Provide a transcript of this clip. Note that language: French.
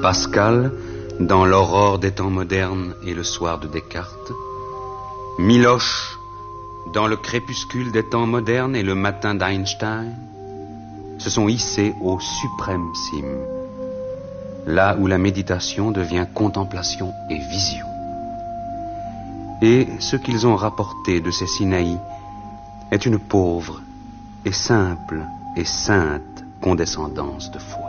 Pascal, dans l'aurore des temps modernes et le soir de Descartes. Miloche, dans le crépuscule des temps modernes et le matin d'Einstein, se sont hissés au suprême cime, là où la méditation devient contemplation et vision. Et ce qu'ils ont rapporté de ces Sinaï est une pauvre et simple et sainte condescendance de foi.